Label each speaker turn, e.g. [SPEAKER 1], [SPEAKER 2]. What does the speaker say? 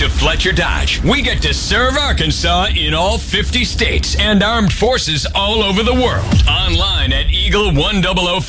[SPEAKER 1] to Fletcher Dodge. We get to serve Arkansas in all 50 states and armed forces all over the world. Online at Eagle 1005.